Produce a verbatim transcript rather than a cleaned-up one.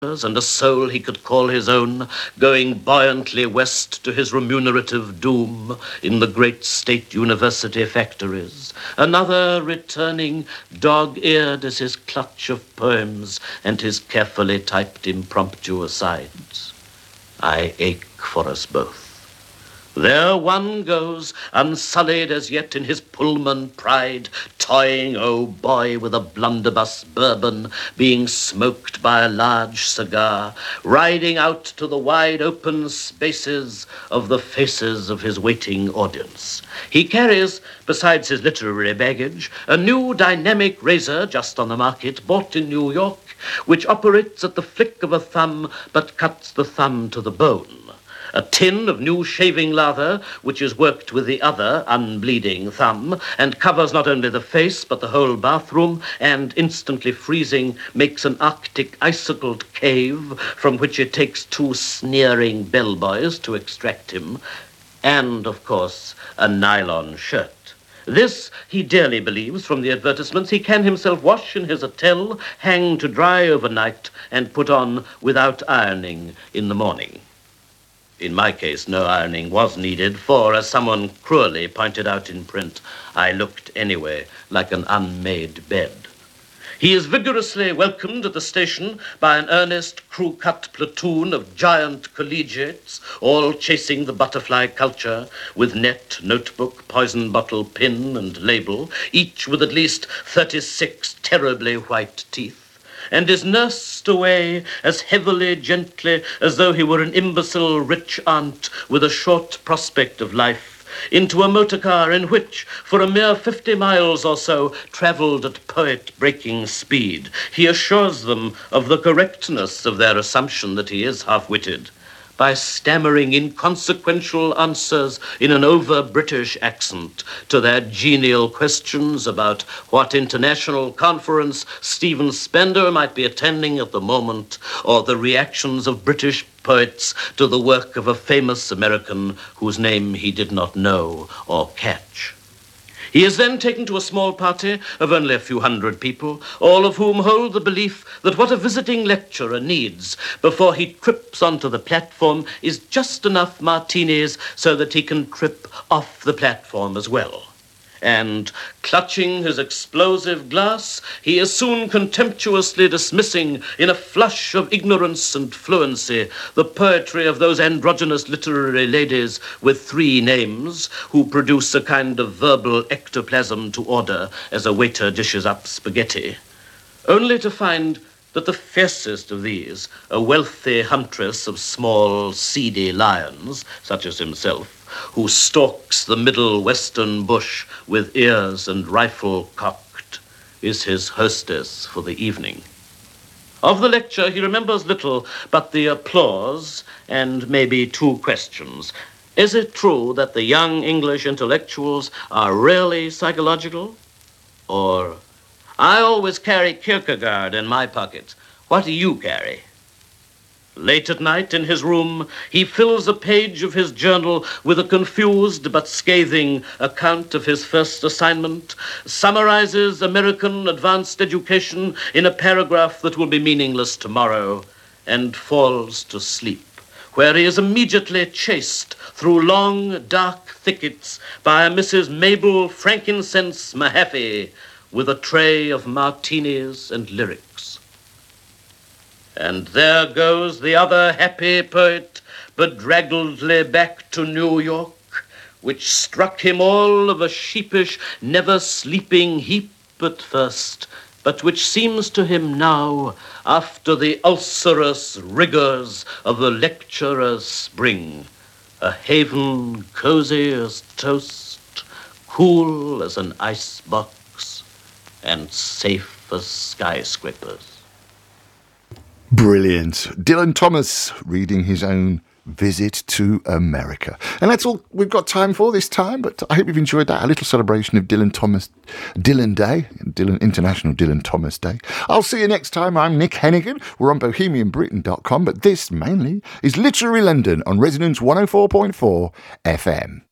and a soul he could call his own, going buoyantly west to his remunerative doom in the great state university factories. Another returning, dog-eared as his clutch of poems and his carefully typed impromptu asides. I ache for us both. There one goes, unsullied as yet in his Pullman pride, toying, oh boy, with a blunderbuss bourbon being smoked by a large cigar, riding out to the wide open spaces of the faces of his waiting audience. He carries, besides his literary baggage, a new dynamic razor just on the market, bought in New York, which operates at the flick of a thumb but cuts the thumb to the bone. A tin of new shaving lather, which is worked with the other unbleeding thumb, and covers not only the face, but the whole bathroom, and instantly freezing, makes an arctic icicled cave from which it takes two sneering bellboys to extract him, and, of course, a nylon shirt. This, he dearly believes from the advertisements, he can himself wash in his hotel, hang to dry overnight, and put on without ironing in the morning. In my case, no ironing was needed, for, as someone cruelly pointed out in print, I looked anyway like an unmade bed. He is vigorously welcomed at the station by an earnest, crew-cut platoon of giant collegiates, all chasing the butterfly culture with net, notebook, poison bottle, pin, and label, each with at least thirty-six terribly white teeth, and is nursed away as heavily, gently, as though he were an imbecile rich aunt with a short prospect of life, into a motor car in which, for a mere fifty miles or so, travelled at poet-breaking speed, he assures them of the correctness of their assumption that he is half-witted, by stammering inconsequential answers in an over-British accent to their genial questions about what international conference Stephen Spender might be attending at the moment, or the reactions of British poets to the work of a famous American whose name he did not know or catch. He is then taken to a small party of only a few hundred people, all of whom hold the belief that what a visiting lecturer needs before he trips onto the platform is just enough martinis so that he can trip off the platform as well. And, clutching his explosive glass, he is soon contemptuously dismissing, in a flush of ignorance and fluency, the poetry of those androgynous literary ladies with three names, who produce a kind of verbal ectoplasm to order as a waiter dishes up spaghetti, only to find that the fiercest of these, a wealthy huntress of small, seedy lions, such as himself, who stalks the middle western bush with ears and rifle cocked, is his hostess for the evening. Of the lecture he remembers little but the applause and maybe two questions. Is it true that the young English intellectuals are really psychological? Or, I always carry Kierkegaard in my pocket. What do you carry? Late at night in his room, he fills a page of his journal with a confused but scathing account of his first assignment, summarizes American advanced education in a paragraph that will be meaningless tomorrow, and falls to sleep, where he is immediately chased through long, dark thickets by a Missus Mabel Frankincense Mahaffey with a tray of martinis and lyrics. And there goes the other happy poet, bedraggledly back to New York, which struck him all of a sheepish, never-sleeping heap at first, but which seems to him now, after the ulcerous rigors of the lecturer's spring, a haven cozy as toast, cool as an icebox, and safe as skyscrapers. Brilliant. Dylan Thomas reading his own visit to America. And that's all we've got time for this time, but I hope you've enjoyed that. A little celebration of Dylan Thomas, Dylan Day, Dylan International Dylan Thomas Day. I'll see you next time. I'm Nick Hennigan. We're on bohemian britain dot com, but this mainly is Literary London on Resonance one oh four point four F M.